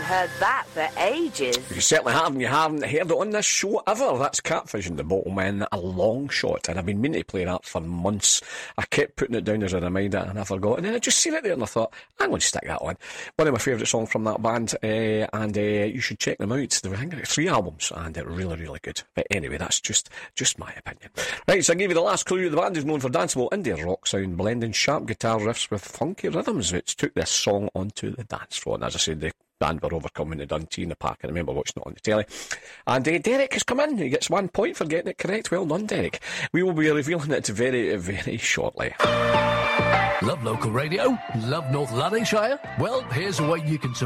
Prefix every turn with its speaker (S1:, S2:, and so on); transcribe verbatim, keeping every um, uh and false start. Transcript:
S1: heard that for ages.
S2: You certainly haven't. You haven't heard it on this show ever. That's Catfish and the Bottlemen, a long shot. And I've been meaning to play that for months. I kept putting it down as a reminder and I forgot. And then I just seen it there and I thought, I'm going to stick that on. One of my favourite songs from that band. Uh, and uh, you should check them out. They were, I think, like three albums and they're really, really good. But anyway, that's just, just my opinion. Right, so I gave you the last clue. The band is known for danceable indie rock sound, blending sharp guitar riffs with funky rhythms, which took this song onto the dance floor. And as I said, the band were overcoming the Dundee in the park. I remember watching it on the telly. And uh, Derek has come in. He gets one point for getting it correct. Well done, Derek. We will be revealing it very, very shortly.
S3: Love local radio? Love North Lanarkshire? Well, here's a way you can support